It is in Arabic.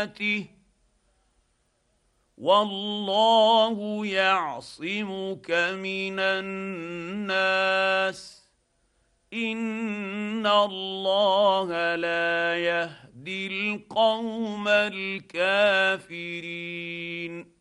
والله يعصمك من الناس ان الله لا يهدي القوم الكافرين.